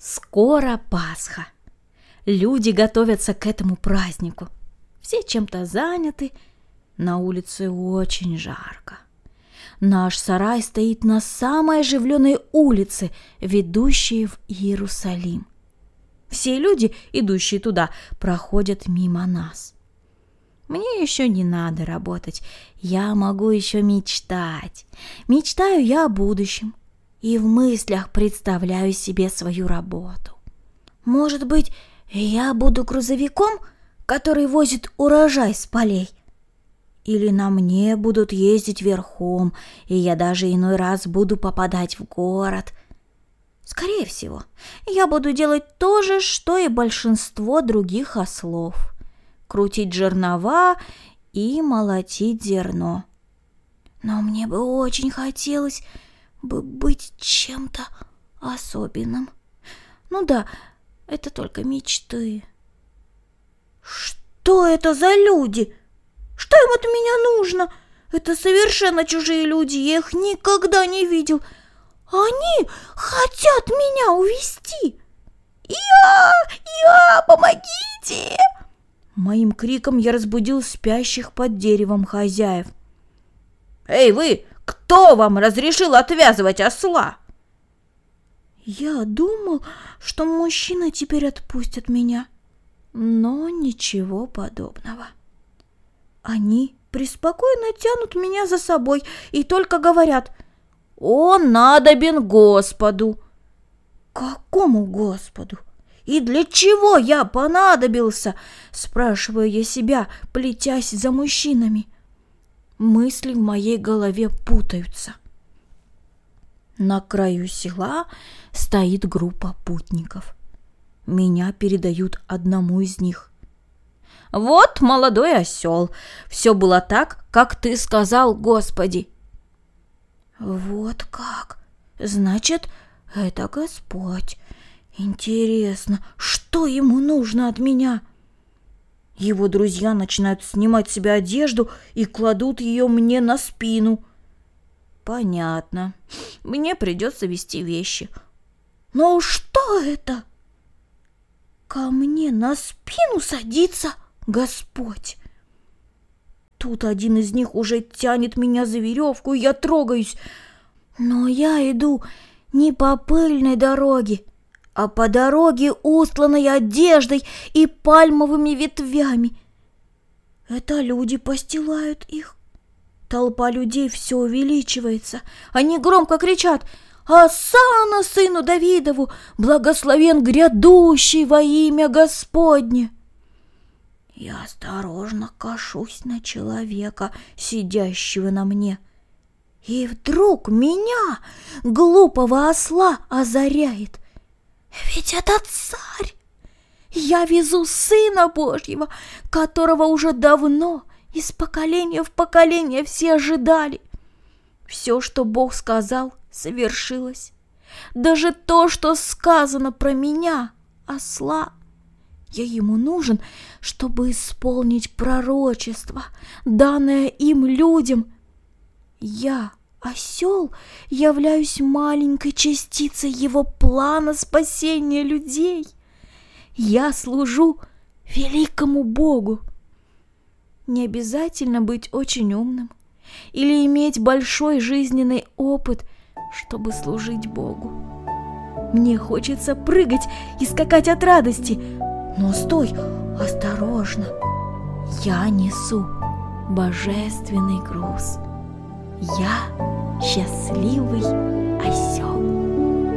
Скоро Пасха. Люди готовятся к этому празднику. Все чем-то заняты. На улице очень жарко. Наш сарай стоит на самой оживленной улице, ведущей в Иерусалим. Все люди, идущие туда, проходят мимо нас. Мне еще не надо работать. Я могу еще мечтать. Мечтаю я о будущем. И в мыслях представляю себе свою работу. Может быть, я буду грузовиком, который возит урожай с полей? Или на мне будут ездить верхом, и я даже иной раз буду попадать в город? Скорее всего, я буду делать то же, что и большинство других ослов. Крутить жернова и молотить зерно. Но мне бы очень хотелось бы быть чем-то особенным. Ну да, это только мечты. Что это за люди? Что им от меня нужно? Это совершенно чужие люди, я их никогда не видел. Они хотят меня увести. Помогите! Моим криком я разбудил спящих под деревом хозяев. Эй, вы! Кто вам разрешил отвязывать осла? Я думал, что мужчины теперь отпустят меня, но ничего подобного. Они преспокойно тянут меня за собой и только говорят: «Он надобен Господу». Какому Господу? И для чего я понадобился? Спрашиваю я себя, плетясь за мужчинами. Мысли в моей голове путаются. На краю села стоит группа путников. Меня передают одному из них. «Вот молодой осел. Все было так, как ты сказал, Господи». «Вот как? Значит, это Господь. Интересно, что ему нужно от меня?» Его друзья начинают снимать с себя одежду и кладут ее мне на спину. Понятно. Мне придется везти вещи. Но что это? Ко мне на спину садится Господь. Тут один из них уже тянет меня за веревку, и я трогаюсь. Но я иду не по пыльной дороге, а по дороге, устланной одеждой и пальмовыми ветвями. Это люди постилают их. Толпа людей все увеличивается. Они громко кричат: «Осанна сыну Давидову! Благословен грядущий во имя Господне!» Я осторожно кашусь на человека, сидящего на мне. И вдруг меня, глупого осла, озаряет. Ведь это царь! Я везу Сына Божьего, которого уже давно, из поколения в поколение все ожидали. Все, что Бог сказал, совершилось. Даже то, что сказано про меня, осла. Я ему нужен, чтобы исполнить пророчество, данное им людям. Я, осел, являюсь маленькой частицей его плана спасения людей. Я служу великому Богу. Не обязательно быть очень умным или иметь большой жизненный опыт, чтобы служить Богу. Мне хочется прыгать и скакать от радости. Но стой, осторожно. Я несу божественный груз. Я счастливый